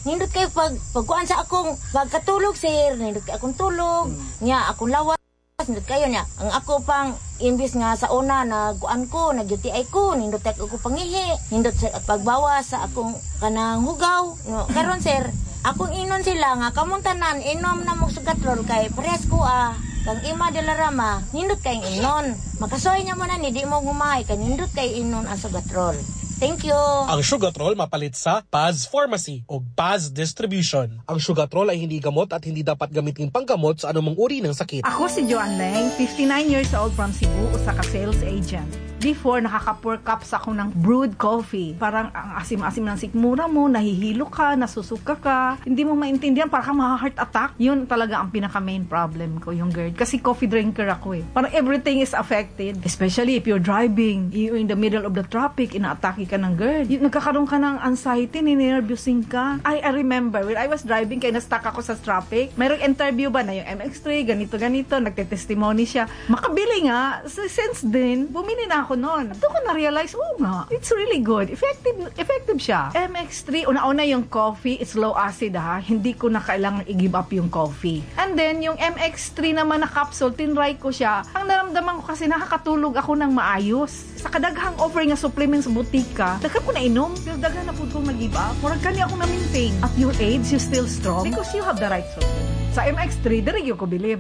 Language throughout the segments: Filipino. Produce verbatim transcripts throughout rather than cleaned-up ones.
nindot kay pag pagkuan sa akong pagkatulog sir, nindot kay akong tulog, hmm. nya akong lawas nindot kayo niya. Ang ako pang imbis nga sa una nagkuan ko, nag-U T I ko, nindot ako pangihi, nindot sa pagbawas sa akong kanang hugaw. No, karon sir, akong inon sila nga kamuntanan inom na mo sugatrol kay pares ko ah. Kang ima de la rama, nindot kay inon. Makasoy niya mo na ni di mo gumay kay nindot kay inon ang sugatrol. Thank you. Ang Sugatrol mapalit sa Paz Pharmacy o Paz Distribution. Ang Sugatrol ay hindi gamot at hindi dapat gamitin panggamot sa anumang uri ng sakit. Ako si Joan Leng, fifty-nine years old from Cebu, usa ka sales agent. Before, nakaka-four cups ako ng brewed coffee. Parang ang asim-asim ng sikmura mo, nahihilo ka, nasusuka ka, hindi mo maintindihan, parang ma-heart attack. Yun talaga ang pinaka-main problem ko, yung GERD. Kasi coffee drinker ako eh. Parang everything is affected. Especially if you're driving, you're in the middle of the traffic, ina-atake ka ng GERD. Yung, nagkakaroon ka ng anxiety, ninervyousing ka. I, I remember, when I was driving, kaya na-stuck ako sa traffic, mayroong interview ba na yung M X three, ganito-ganito, nagte-testimony siya. Makabili nga, since then, bumili na ako noon. At ko na-realize, oh nga, it's really good. Effective effective siya. M X three, una-una yung coffee, it's low acid ha. Hindi ko na kailangan i-give up yung coffee. And then, yung M X three naman na capsule, tinry ko siya. Ang naramdaman ko kasi nakakatulog ako ng maayos. Sa kadaghang offer nga supplements sa butika, daghan ko na inom. Pero daghan na po kong nag-give up. Murag kanya ako na-maintain. At your age, you still strong because you have the right supplement. Sa M X three, dari yung ko believe.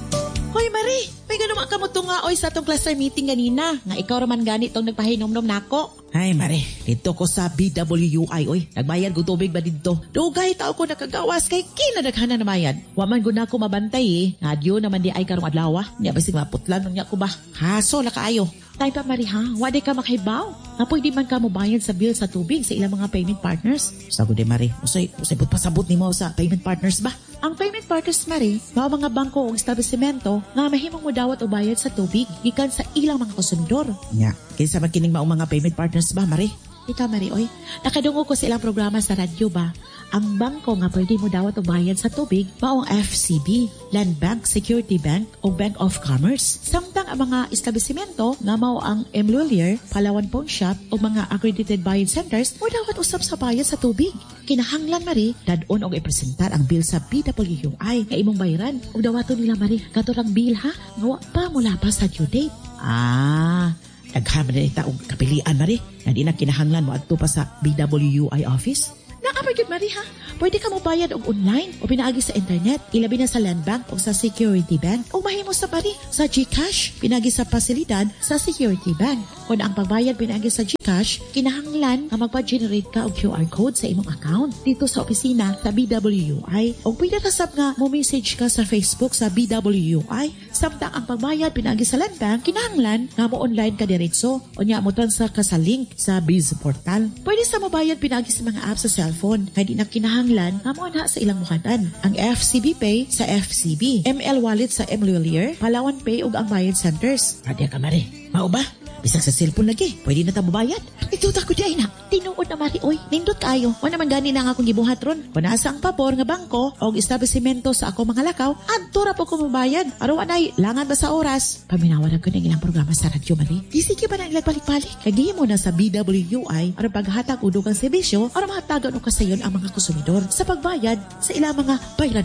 Hoy Marie, may ganun ka mo nga oy sa atong cluster meeting ganina. Nga ikaw raman gani tong nagpahinom-nom nako. Ay Marie, dito ko sa B W U I oy. Nagbayad ko tubig ba dito? Dugay tao ko nakagawas kay kinadaghanan na bayad. Wa man gud nako mabantay eh. Adyo naman di ay karong adlaw. Nya basig maputlan nya ko ba. Haso la kaayo. Tay pa Marie ha, wa di ka makahibaw. Nga pwede man ka mo bayad sa bill sa tubig sa ilang mga payment partners. Sago de Marie, usay usay but pasabot nimo sa payment partners ba? Ang payment partners Marie, mao mga bangko o establishmento nga mahimong mo dawat o bayad sa tubig gikan sa ilang mga konsumidor. Nya, kinsa man kining maong mga payment partners ba Marie? Ikaw Marie oy, nakadungog ko sa ilang programa sa radyo ba? Ang bangko nga pwede mo dawat o bayad sa tubig mao ang F C B, Land Bank, Security Bank o Bank of Commerce. Samtang ang mga establishmento nga mao ang Emlulier, Palawan Pawn Shop o mga accredited buying centers mo dawat usab sa bayad sa tubig. Kinahanglan Marie, dadon og ipresentar ang bill sa B W U I nga imong bayaran ug dawaton nila Marie katurang bill ha nga wa pa mula pa sa due date. Ah, naghaman na ita og kapilian Marie. Nga di na kinahanglan mo adto pa sa B W U I office. Nakapagod Marie ha, pwede ka mo bayad og online o pinaagi sa internet, ilabi na sa Land Bank o sa Security Bank o mahimo sa Marie sa GCash, pinagi sa pasilidad sa Security Bank. Kung ang pagbayad pinagi sa GCash, kinahanglan nga magpa-generate ka og Q R code sa imong account dito sa opisina sa B W U I o pwede kasab nga mo message ka sa Facebook sa B W U I. Samtang ang pagbayad pinagi sa Land Bank, kinahanglan nga mo online ka diretso o nya mo transfer ka sa link sa Biz Portal. Pwede sa mabayad pinagi sa mga apps sa cellphone, kaya di na kinahanglan nga mo na sa ilang muhatan. Ang F C B Pay sa F C B, M L Wallet sa Emlulier, Palawan Pay ug ang Bayad Centers. Adya ka Marie, mao ba? Bisag sa cellphone lagi, pwede na ta mabayad. Ito ta ko di ay na. Tinuod na Marie oy, nindot kayo. Wa naman gani na nga akong gibuhat ron. Kung nasa ang pabor nga bangko o establishmento sa ako mga lakaw, adto ra po ko mabayad. Araw anay, langan ba sa oras? Paminawaran ko ng ilang programa sa radyo Marie. Di sige ba na ilang balik-balik? Kagi mo na sa B W U I aron paghatag og dugang serbisyo aron mahatagan og kasayon ang mga konsumidor sa pagbayad sa ilang mga bayaran